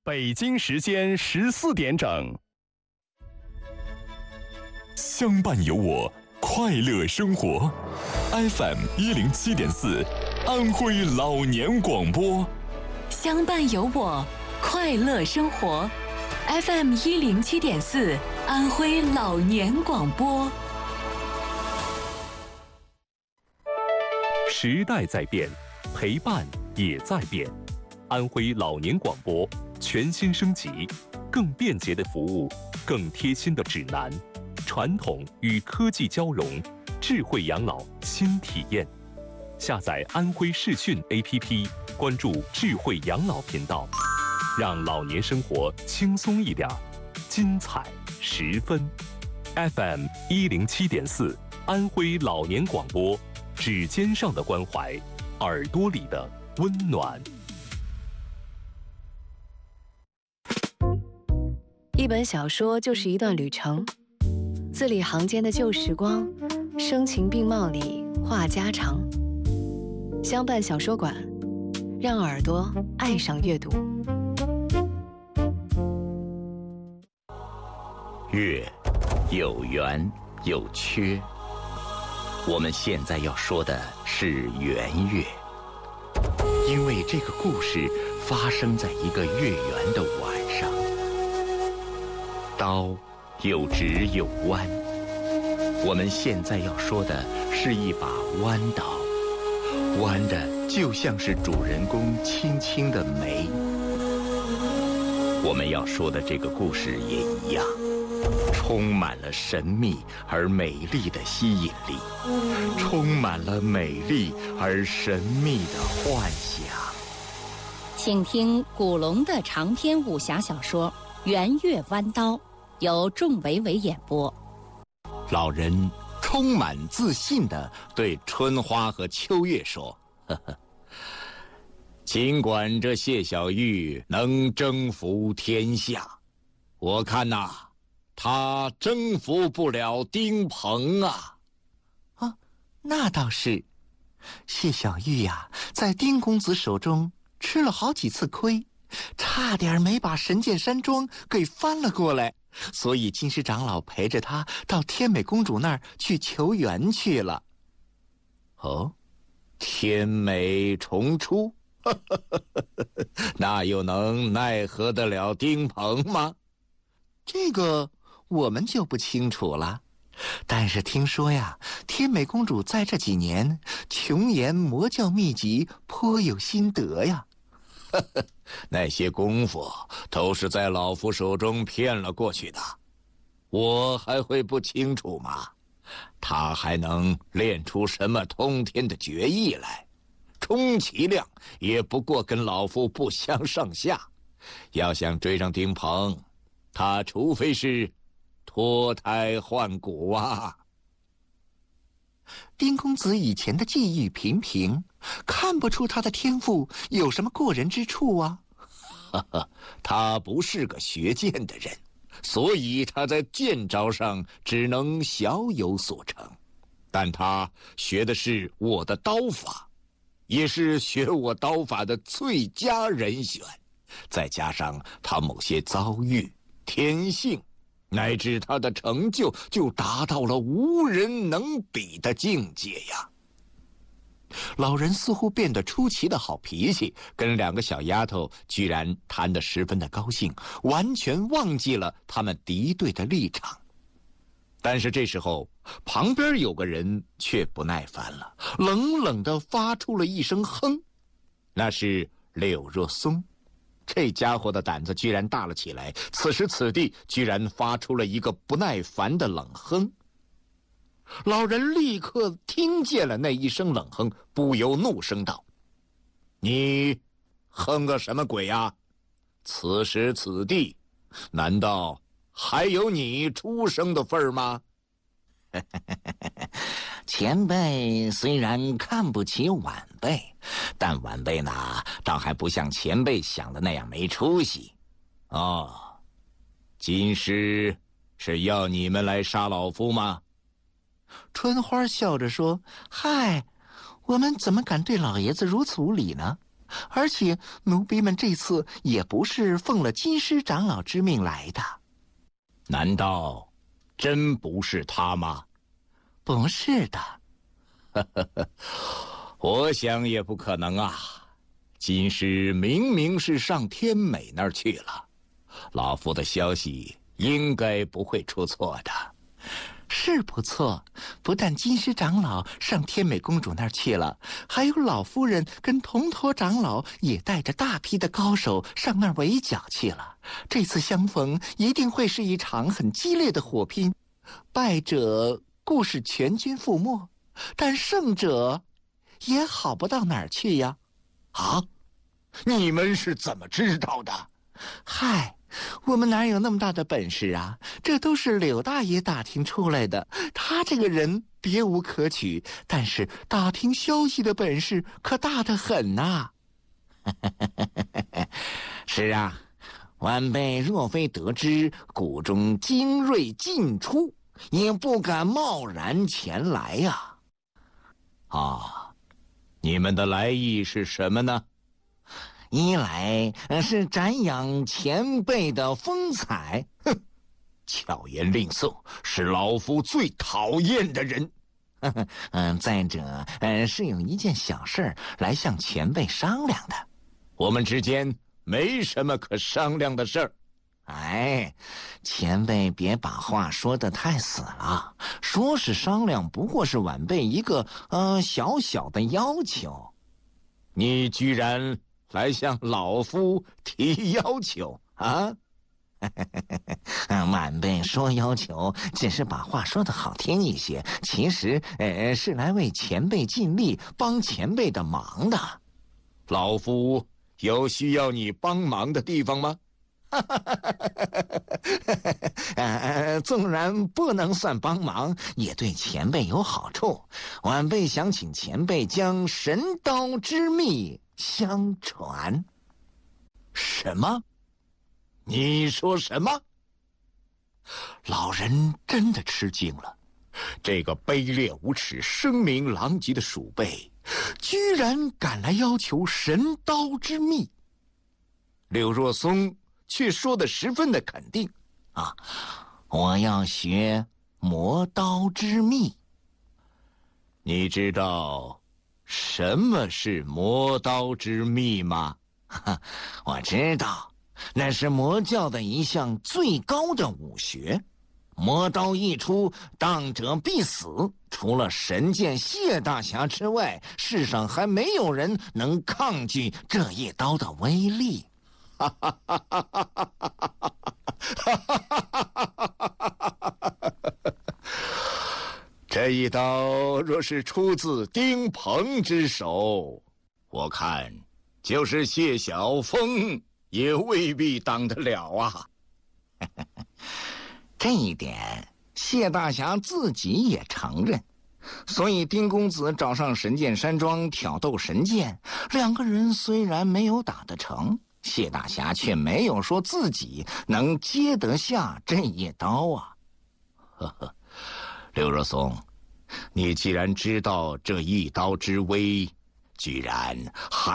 北京时间14点整。 相伴有我，快乐生活。FM107.4，安徽老年广播。 相伴有我，快乐生活。FM107.4，安徽老年广播。 时代在变，陪伴也在变。安徽老年广播全新升级，更便捷的服务，更贴心的指南，传统与科技交融，智慧养老新体验。下载安徽视讯 APP， 关注智慧养老频道，让老年生活轻松一点，精彩十分。FM107.4，安徽老年广播，指尖上的关怀，耳朵里的温暖。 一本小说就是一段旅程，字里行间的旧时光，声情并茂里话家常。相伴小说馆，让耳朵爱上阅读。 月有圆有缺，我们现在要说的是圆月，因为这个故事发生在一个月圆的晚上。刀有直有弯，我们现在要说的是一把弯刀，弯的就像是主人公轻轻的眉。我们要说的这个故事也一样，充满了神秘而美丽的吸引力，充满了美丽而神秘的幻想。 请听古龙的长篇武侠小说《圆月弯刀》，由仲维维演播。 老人充满自信地对春花和秋月说：“呵呵，尽管这谢小玉能征服天下，我看呐，他征服不了丁鹏啊。” 啊，那倒是。谢小玉呀，在丁公子手中吃了好几次亏，差点没把神剑山庄给翻了过来，所以金石长老陪着他到天美公主那儿去求援去了。 哦，天美重出，那又能奈何得了丁鹏吗？ 这个我们就不清楚了。但是听说呀，天美公主在这几年穷研魔教秘籍，颇有心得呀。 那些功夫都是在老夫手中骗了过去的，我还会不清楚吗？他还能练出什么通天的绝艺来？充其量也不过跟老夫不相上下。要想追上丁鹏，他除非是脱胎换骨啊。 丁公子以前的技艺平平，看不出他的天赋有什么过人之处啊。 他不是个学剑的人，所以他在剑招上只能小有所成。但他学的是我的刀法，也是学我刀法的最佳人选。再加上他某些遭遇、天性，乃至他的成就，就达到了无人能比的境界呀。老人似乎变得出奇的好脾气，跟两个小丫头居然谈得十分的高兴，完全忘记了他们敌对的立场。但是这时候，旁边有个人却不耐烦了，冷冷地发出了一声哼。那是柳若松。这家伙的胆子居然大了起来，此时此地居然发出了一个不耐烦的冷哼。老人立刻听见了那一声冷哼，不由怒声道：“你哼个什么鬼呀？此时此地，难道还有你出声的份儿吗？” 前辈虽然看不起晚辈，但晚辈呢，倒还不像前辈想的那样没出息。 哦，今师是要你们来杀老夫吗？ 春花笑着说：“嗨，我们怎么敢对老爷子如此无礼呢？ 而且奴婢们这次也不是奉了金狮长老之命来的。 难道真不是他吗？ 不是的。 我想也不可能啊。金狮明明是上天美那儿去了，老夫的消息应该不会出错的。 是不错，不但金狮长老上天美公主那儿去了，还有老夫人跟铜驼长老也带着大批的高手上那儿围剿去了。这次相逢一定会是一场很激烈的火拼，败者固是全军覆没，但胜者也好不到哪儿去呀。 啊，你们是怎么知道的？ 嗨，我们哪有那么大的本事啊？这都是柳大爷打听出来的。他这个人别无可取，但是打听消息的本事可大得很呐。 是啊，晚辈若非得知谷中精锐尽出，也不敢贸然前来呀。 你们的来意是什么呢？ 一来是瞻仰前辈的风采， 哼，巧言令色是老夫最讨厌的人。 再者是有一件小事来向前辈商量的。 我们之间没什么可商量的事儿。 哎，前辈别把话说得太死了，说是商量，不过是晚辈一个小小的要求。 你居然来向老夫提要求啊？ 晚辈说要求，只是把话说得好听一些，其实是来为前辈尽力，帮前辈的忙的。 老夫有需要你帮忙的地方吗？ 纵然不能算帮忙，也对前辈有好处。晚辈想请前辈将神刀之秘相传。 什么？你说什么？老人真的吃惊了。这个卑劣无耻、声名狼藉的鼠辈，居然敢来要求神刀之秘。柳若松却说得十分的肯定。 我要学魔刀之秘。 你知道什么是魔刀之秘吗？ 我知道，那是魔教的一项最高的武学。魔刀一出，当者必死。除了神剑谢大侠之外，世上还没有人能抗拒这一刀的威力。 这一刀若是出自丁鹏之手，我看就是谢晓峰也未必挡得了啊。 这一点谢大侠自己也承认，所以丁公子找上神剑山庄挑逗神剑，两个人虽然没有打得成，谢大侠却没有说自己能接得下这一刀啊。 刘若松，你既然知道这一刀之威，居然还